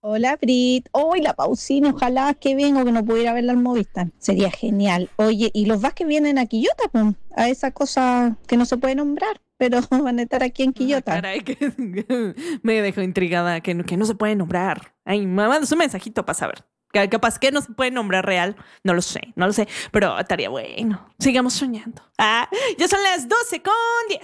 Hola, Brit. Hoy la Pausini, ojalá que venga o que no pudiera verla al Movistar. Sería genial. Oye, ¿y los Vázquez vienen a Quillota, pum? A esa cosa que no se puede nombrar, pero van a estar aquí en Ah, Quillota. caray, que me dejó intrigada, que no se puede nombrar. Ay, mamá, es un mensajito para saber. Capaz que no se puede nombrar real. No lo sé, pero estaría bueno. Sigamos soñando. Ya son las 12:10.